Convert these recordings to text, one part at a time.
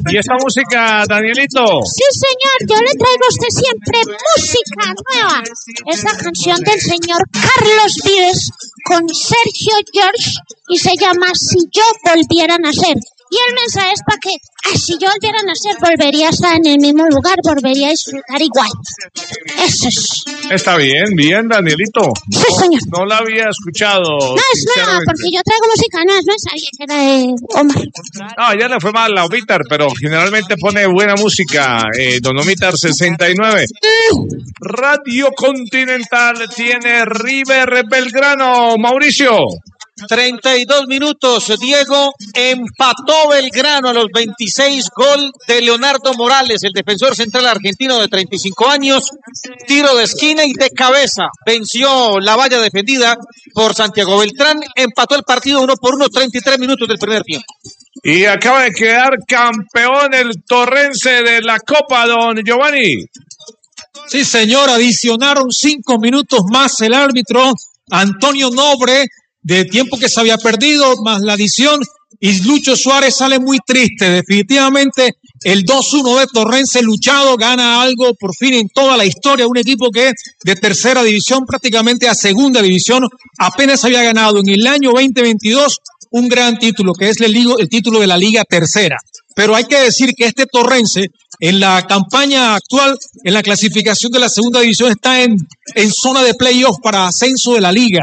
¿Y esta música, Danielito? Sí, señor, yo le traigo a usted siempre música nueva. Es la canción del señor Carlos Vives con Sergio George y se llama Si yo volviera a nacer. Y el mensaje es para que, si yo volviera a nacer, volvería a estar en el mismo lugar, volvería a disfrutar igual. Eso es. Está bien, Danielito. Sí, señor. No la había escuchado. No, es nueva, porque yo traigo música nueva, no sabía que era de Omar. No, ya le fue mal a Omitar, pero generalmente pone buena música, don Omitar 69. Radio Continental tiene River Belgrano, Mauricio. 32 minutos, Diego, empató Belgrano a los 26, gol de Leonardo Morales, el defensor central argentino de 35 años, tiro de esquina y de cabeza, venció la valla defendida por Santiago Beltrán, empató el partido 1-1, 33 minutos del primer tiempo. Y acaba de quedar campeón el Torrense de la Copa, don Giovanni. Sí, señor, adicionaron 5 minutos más el árbitro Antonio Nobre, de tiempo que se había perdido, más la adición, y Lucho Suárez sale muy triste. Definitivamente el 2-1 de Torrense luchado gana algo por fin en toda la historia, un equipo que de tercera división prácticamente a segunda división apenas había ganado en el año 2022 un gran título, que es el título de la Liga Tercera. Pero hay que decir que este Torrense, en la campaña actual, en la clasificación de la segunda división, está en zona de playoff para ascenso de la liga.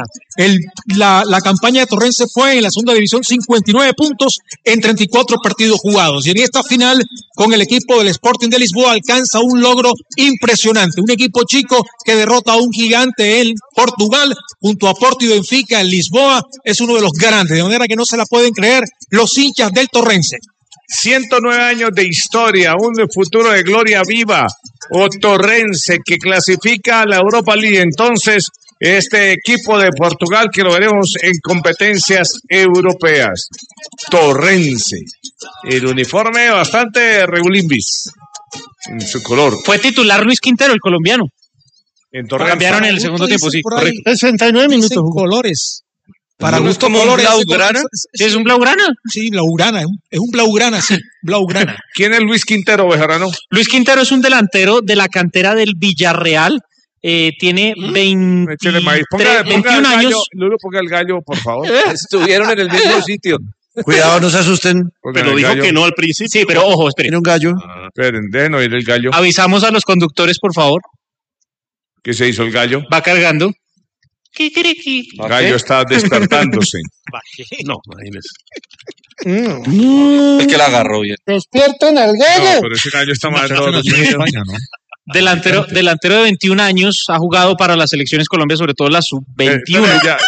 La campaña de Torrense fue en la segunda división 59 puntos en 34 partidos jugados. Y en esta final, con el equipo del Sporting de Lisboa, alcanza un logro impresionante. Un equipo chico que derrota a un gigante en Portugal, junto a Porto y Benfica en Lisboa. Es uno de los grandes, de manera que no se la pueden creer los hinchas del Torrense. 109 años de historia, un futuro de gloria viva, o Torrense que clasifica a la Europa League. Entonces, este equipo de Portugal que lo veremos en competencias europeas. Torrense, el uniforme bastante regulimbis en su color. Fue titular Luis Quintero, el colombiano. En Torrense. Cambiaron en el segundo tiempo, sí, correcto. 69 minutos. Colores. Para gusto como colores. Blaugrana. ¿Sí es un Blaugrana? Sí, Blaugrana. Es un Blaugrana, sí. Blaugrana. ¿Quién es Luis Quintero, Bejarano? Luis Quintero es un delantero de la cantera del Villarreal. Tiene 21 años. Lulo, ponga el gallo, por favor. Estuvieron en el mismo sitio. Cuidado, no se asusten. Pero dijo que no al principio. Sí, pero ojo, esperen. Tiene un gallo. Esperen, dejen oír el gallo. Avisamos a los conductores, por favor. ¿Qué se hizo el gallo? Va cargando. El gallo está despertándose. No, imagínese. Es que la agarró bien. Despierten al gallo. No, pero ese gallo está mal. Delantero de 21 años, ha jugado para las selecciones Colombia, sobre todo la sub-21.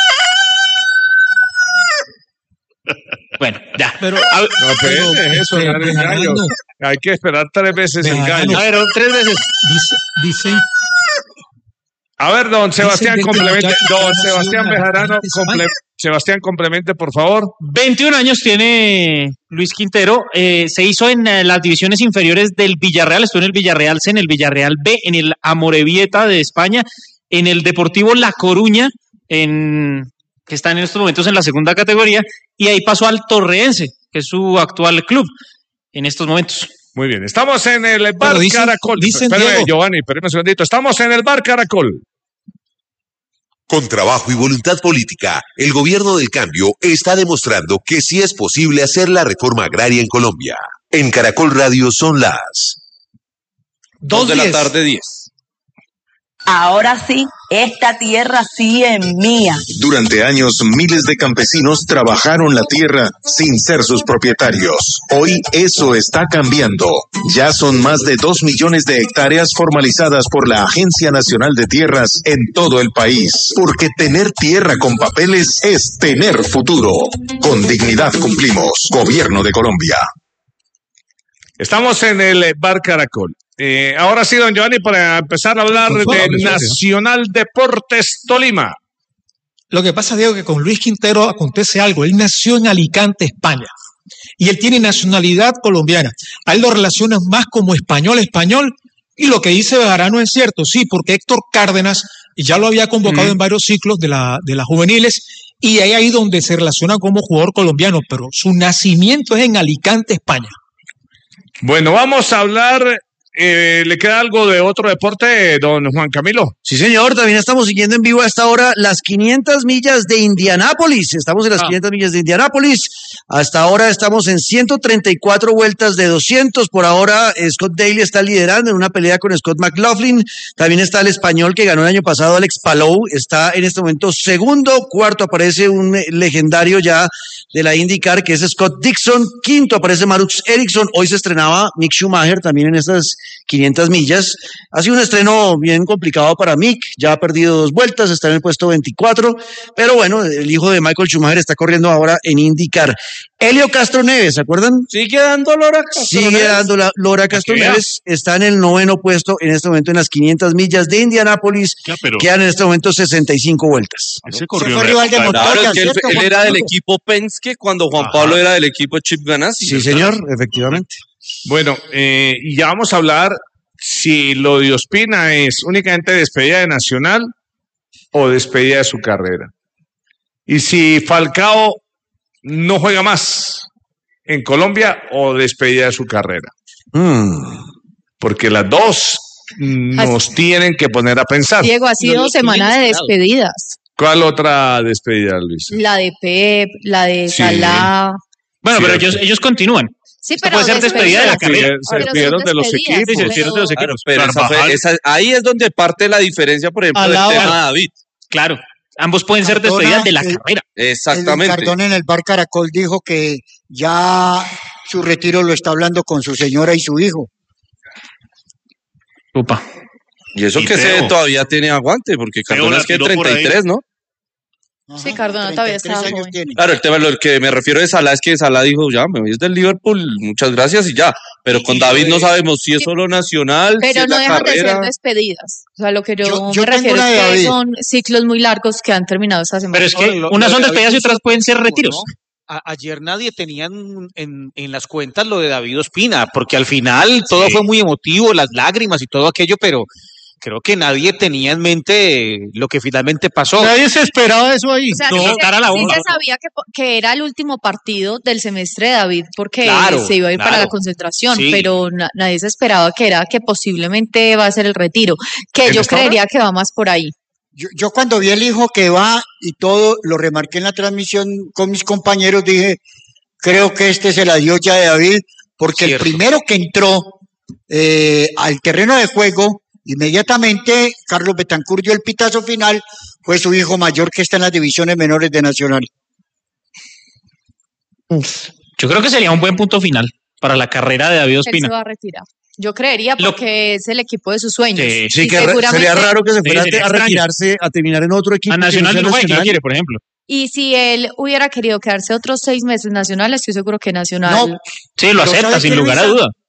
Bueno, ya. Pero eso, el gallo. Hay que esperar 3 veces el gallo. A ver, 3 veces. Dice. A ver, don Sebastián, complemente. Don Sebastián Bejarano, Sebastián, complemente, por favor. 21 años tiene Luis Quintero. Se hizo en las divisiones inferiores del Villarreal. Estuvo en el Villarreal C, en el Villarreal B, en el Amorebieta de España, en el Deportivo La Coruña, que está en estos momentos en la segunda categoría, y ahí pasó al Torrense, que es su actual club en estos momentos. Muy bien, estamos en el Bar Caracol. Espérame, Giovanni, espérame un segundito. Estamos en el Bar Caracol. Con trabajo y voluntad política, el gobierno del cambio está demostrando que sí es posible hacer la reforma agraria en Colombia. En Caracol Radio son las 2 de la tarde, 10. Ahora sí, esta tierra sí es mía. Durante años, miles de campesinos trabajaron la tierra sin ser sus propietarios. Hoy eso está cambiando. Ya son más de 2 millones de hectáreas formalizadas por la Agencia Nacional de Tierras en todo el país. Porque tener tierra con papeles es tener futuro. Con dignidad cumplimos. Gobierno de Colombia. Estamos en el Bar Caracol. Ahora sí, don Giovanni, para empezar a hablar de Nacional Deportes Tolima. Lo que pasa, Diego, que con Luis Quintero acontece algo. Él nació en Alicante, España, y él tiene nacionalidad colombiana. A él lo relacionan más como español, y lo que dice Bejarano es cierto, sí, porque Héctor Cárdenas ya lo había convocado en varios ciclos de las juveniles, y ahí donde se relaciona como jugador colombiano, pero su nacimiento es en Alicante, España. Bueno, vamos a hablar. ¿Le queda algo de otro deporte, don Juan Camilo? Sí, señor, también estamos siguiendo en vivo a esta hora las 500 millas de Indianápolis. Estamos en las 500 millas de Indianápolis. Hasta ahora estamos en 134 vueltas de 200. Por ahora, Scott Daly está liderando en una pelea con Scott McLaughlin. También está el español que ganó el año pasado, Alex Palou. Está en este momento segundo. Cuarto aparece un legendario ya de la IndyCar, que es Scott Dixon. Quinto aparece Marux Ericsson. Hoy se estrenaba Mick Schumacher también en estas 500 millas. Ha sido un estreno bien complicado para Mick, ya ha perdido 2 vueltas, está en el puesto 24, pero bueno, el hijo de Michael Schumacher está corriendo ahora en IndyCar. Helio Castro Neves, ¿se acuerdan? Sigue dando Lora Castro Sigue Neves. dando Lora Castro Neves, está en el 9º puesto en este momento en las 500 millas de Indianápolis, quedan en este momento 65 vueltas. Ese corrió rival de Montoya, Claro, es que ¿cierto, él Juan era del Pablo? equipo Penske cuando Juan Pablo era del equipo Chip Ganassi. Sí, señor, efectivamente. Bueno, y ya vamos a hablar si lo de Ospina es únicamente despedida de Nacional o despedida de su carrera. Y si Falcao no juega más en Colombia o despedida de su carrera. Porque las dos nos tienen que poner a pensar. Diego, ha sido semana de despedidas. ¿Cuál otra despedida, Luis? La de Pep, la de Sí. Salah. Bueno, pero ellos continúan. Sí, Esto pero puede ser despedida de la carrera. Se despidieron de los equipos. Sí, se despidieron de los Claro, equipos. pero ahí es donde parte la diferencia, por ejemplo, del tema de David. Claro, ambos pueden ser despedidas de la carrera. Exactamente. El Cardona en el bar Caracol dijo que ya su retiro lo está hablando con su señora y su hijo. Upa. Y eso Y que Teo. se todavía tiene aguante, porque Cardona la es que tiró por ahí. 33, ¿no? Sí, Cardona todavía está joven. Claro, el tema, lo que me refiero de Salah es que Salah dijo, ya, me voy desde el Liverpool, muchas gracias y ya. Pero con David no sabemos si es solo nacional, si Pero es no la dejan de carrera. ser despedidas. O sea, lo que yo yo me tengo refiero una de es que David. son ciclos muy largos que han terminado esta semana. Pero es que unas son despedidas y otras pueden ser retiros. Ayer nadie tenía en las cuentas lo de David Ospina, porque al final todo fue muy emotivo, las lágrimas y todo aquello, pero creo que nadie tenía en mente lo que finalmente pasó. Nadie se esperaba eso ahí. O sea, No, sí, cara a la sí bomba. se sabía que era el último partido del semestre de David porque Claro, se iba a ir para claro. la concentración, Sí. pero nadie se esperaba que posiblemente va a ser el retiro, que ¿En yo esta hora? creería que va más por ahí. Yo cuando vi el hijo que va y todo, lo remarqué en la transmisión con mis compañeros, dije, creo que este se la dio ya de David, porque el primero que entró al terreno de juego, inmediatamente Carlos Betancur dio el pitazo final, fue su hijo mayor que está en las divisiones menores de Nacional. Yo creo que sería un buen punto final para la carrera de David Él se Ospina. va a retirar. Yo creería porque es el equipo de sus sueños. Sí, Y que sería raro que se fuera a retirarse, a terminar en otro equipo. A que no Nacional sea no juega, Nacional. ¿quién quiere, por ejemplo? Y si él hubiera querido quedarse otros 6 meses Nacional, estoy seguro que Nacional... Sí, lo Pero acepta, ¿sabes sin qué, lugar a Luisa? duda.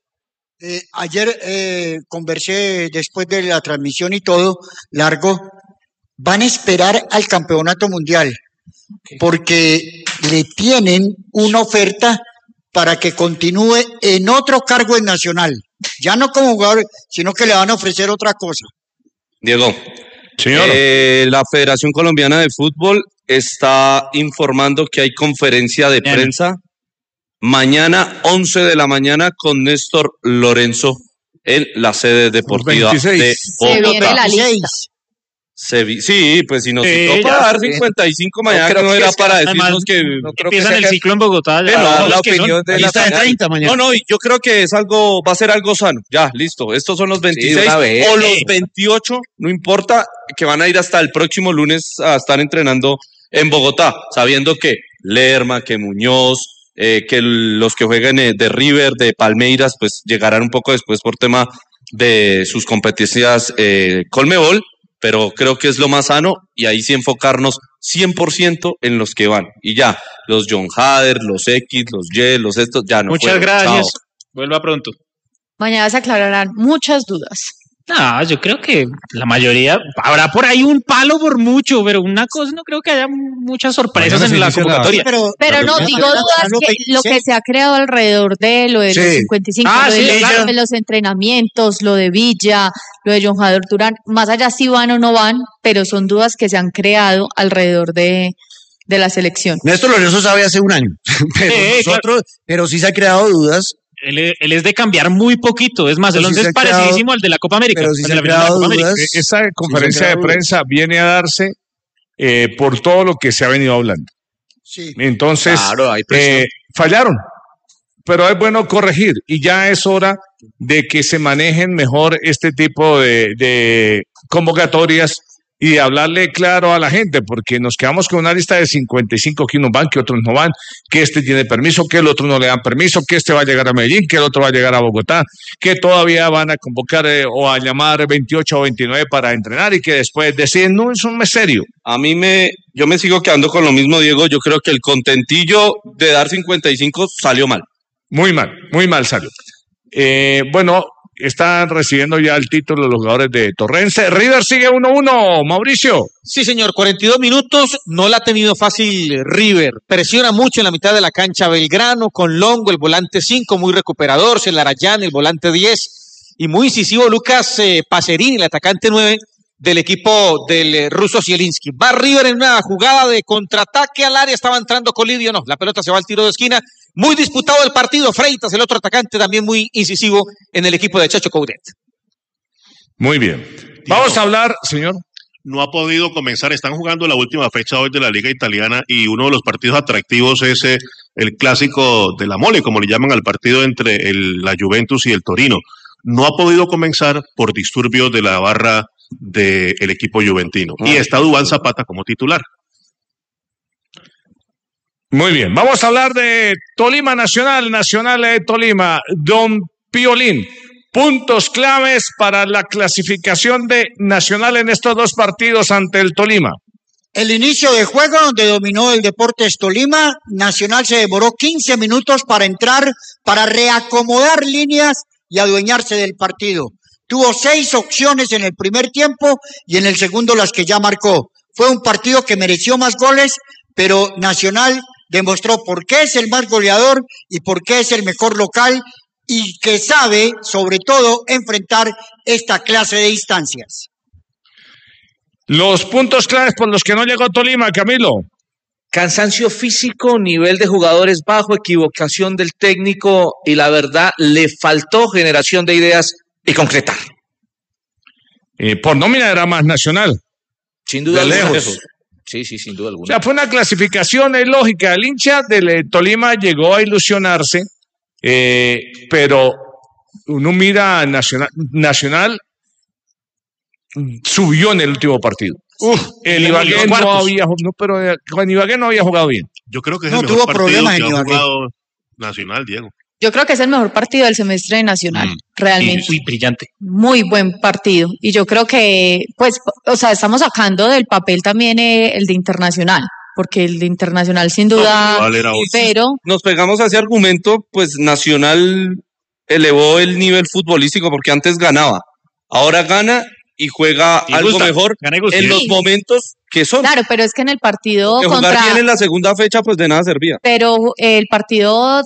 Ayer conversé después de la transmisión y todo, largo, van a esperar al campeonato mundial porque le tienen una oferta para que continúe en otro cargo en Nacional, ya no como jugador, sino que le van a ofrecer otra cosa. Diego, Señor. La Federación Colombiana de Fútbol está informando que hay conferencia de prensa mañana 11 de la mañana con Néstor Lorenzo en la sede deportiva 26. de Se Bogotá. viene la lista. Sí, pues si nos Sí, citó ya, para dar sí. 55 mañana, No creo no que era sea- para además, decirnos que no creo que empiezan el ciclo en Bogotá. de ya, la los que opinión son. de la Lista de final. 30 mañana. No, y yo creo que es algo, va a ser algo sano. Ya, listo. Estos son los 26 una vez. o los 28, no importa, que van a ir hasta el próximo lunes a estar entrenando en Bogotá, sabiendo que Lerma, que Muñoz, que los que jueguen de River, de Palmeiras, pues llegarán un poco después por tema de sus competencias Colmebol, pero creo que es lo más sano y ahí sí enfocarnos 100% en los que van. Y ya, los John Hader, los X, los Y, los estos, ya no Muchas fueron. gracias. Chao. Vuelva pronto. Mañana se aclararán muchas dudas. No, yo creo que la mayoría, habrá por ahí un palo por mucho, pero una cosa, no creo que haya muchas sorpresas en la convocatoria. Pero no, digo dudas que lo que se ha creado alrededor de lo de los Sí. 55, Ah, lo de, sí, los, claro. de los entrenamientos, lo de Villa, lo de John Jader Durán, más allá si van o no van, pero son dudas que se han creado alrededor de la selección. Néstor Lorenzo sabe hace un año, pero Sí, nosotros, pero sí se han creado dudas Él es de cambiar muy poquito. Es más, el Pero si 11 se es ha creado- parecidísimo al de la Copa América. pero si al se de han la final de la creado Copa América. dudas. Esa conferencia de prensa viene a darse por todo lo que se ha venido hablando. Sí. Entonces, Claro, hay presión. fallaron. Pero es bueno corregir y ya es hora de que se manejen mejor este tipo de convocatorias y de hablarle claro a la gente, porque nos quedamos con una lista de 55 que unos van, que otros no van, que este tiene permiso, que el otro no le dan permiso, que este va a llegar a Medellín, que el otro va a llegar a Bogotá, que todavía van a convocar o a llamar 28 o 29 para entrenar y que después deciden, no, es un mes serio. Yo me sigo quedando con lo mismo, Diego. Yo creo que el contentillo de dar 55 salió mal. Muy mal salió. Bueno, están recibiendo ya el título los jugadores de Torrense. River sigue 1-1, Mauricio. Sí, señor, 42 minutos, no la ha tenido fácil River. Presiona mucho en la mitad de la cancha Belgrano, con Longo, el volante 5, muy recuperador, Celarayán, el volante 10, y muy incisivo Lucas Pacerini, el atacante 9 del equipo del ruso Zielinski. Va River en una jugada de contraataque al área, estaba entrando Colidio, no, la pelota se va al tiro de esquina. Muy disputado el partido, Freitas, el otro atacante también muy incisivo en el equipo de Chacho Coudet. Muy bien. Vamos a hablar, señor. No ha podido comenzar, están jugando la última fecha hoy de la Liga Italiana y uno de los partidos atractivos es el clásico de la Mole, como le llaman al partido entre la Juventus y el Torino. No ha podido comenzar por disturbios de la barra del equipo juventino. Y está Duván Zapata como titular. Muy bien, vamos a hablar de Tolima Nacional de Tolima. Don Piolín, puntos claves para la clasificación de Nacional en estos dos partidos ante el Tolima. El inicio de juego donde dominó el Deportes Tolima, Nacional se demoró 15 minutos para entrar, para reacomodar líneas y adueñarse del partido. Tuvo 6 opciones en el primer tiempo y en el segundo las que ya marcó. Fue un partido que mereció más goles, pero Nacional demostró por qué es el más goleador y por qué es el mejor local y que sabe, sobre todo, enfrentar esta clase de instancias. Los puntos claves por los que no llegó Tolima, Camilo. Cansancio físico, nivel de jugadores bajo, equivocación del técnico y la verdad le faltó generación de ideas y concretar. Por nómina era más Nacional. Sin duda de alguna. lejos. Sí, sin duda O alguna. sea, fue una clasificación lógica. El hincha del Tolima llegó a ilusionarse, pero uno mira a Nacional subió en el último partido. El Ibagué con Ibagué no había jugado bien. Yo creo que es el mejor partido que ha jugado Nacional, Diego. Yo creo que es el mejor partido del semestre de Nacional, realmente. Muy brillante. Muy buen partido. Y yo creo que, pues, o sea, estamos sacando del papel también el de Internacional, porque el de Internacional sin duda, pero... Nos pegamos a ese argumento, pues Nacional elevó el nivel futbolístico porque antes ganaba. Ahora gana y juega algo mejor en los momentos que son. Claro, pero es que en el partido que jugar bien en la segunda fecha, pues de nada servía. Pero el partido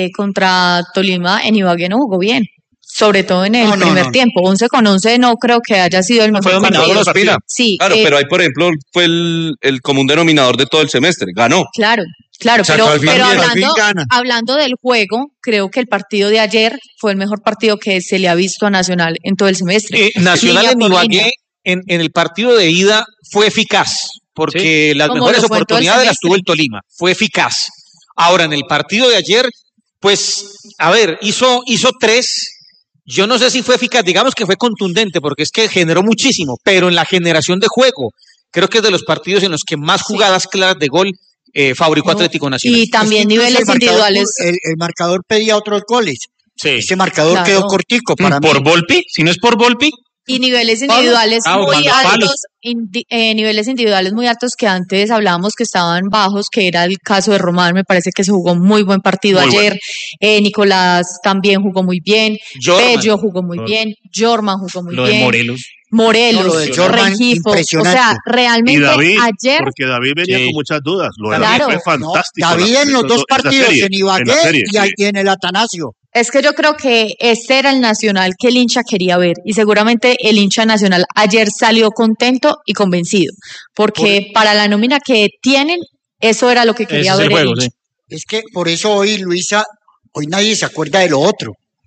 contra Tolima en Ibagué no jugó bien, sobre todo en el primer tiempo. 11 con 11 no creo que haya sido el mejor partido. Sí, claro, pero ahí, por ejemplo, fue el común denominador de todo el semestre. Ganó. Claro, O sea, pero hablando del juego, creo que el partido de ayer fue el mejor partido que se le ha visto a Nacional en todo el semestre. Nacional Línea en por Ibagué, línea. en el partido de ida, fue eficaz, porque las Como mejores lo fue en todo el oportunidades las semestre. tuvo el Tolima, fue eficaz. Ahora, en el partido de ayer, pues, a ver, hizo 3, yo no sé si fue eficaz, digamos que fue contundente, porque es que generó muchísimo, pero en la generación de juego, creo que es de los partidos en los que más jugadas claras de gol fabricó Atlético Nacional. Y también Es que incluso niveles individuales. El marcador pedía otros goles. Sí. Ese marcador Claro. quedó cortico para mí. ¿Por Volpi? Si no es por Volpi. Y niveles individuales muy mando palos. altos, niveles individuales muy altos que antes hablábamos que estaban bajos, que era el caso de Román, me parece que se jugó muy buen partido Muy ayer. Nicolás también jugó muy bien, Jorman. Bello jugó muy bien, Jorman jugó muy Lo bien. de Morelos. Morelos, No, lo de Jorman, Rengifo, o impresionante. sea, Y realmente David, ayer porque David venía con muchas dudas. Lo de Claro. David fue fantástico. David en los dos partidos, en Ibagué la serie, y en el Atanasio. es que yo creo que ese era el Nacional que el hincha quería ver y seguramente el hincha nacional ayer salió contento y convencido, porque para la nómina que tienen, eso era lo que quería Ese es ver el juego, hincha. sí. Es que por eso hoy Luisa Hoy nadie se acuerda de lo otro.